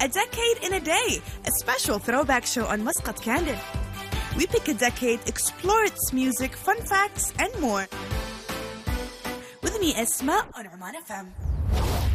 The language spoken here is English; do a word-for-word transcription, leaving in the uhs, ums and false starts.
A Decade in a Day, a special throwback show on Muscat Candid. We pick a decade, explore its music, fun facts, and more. With me, Esma, on Oman F M.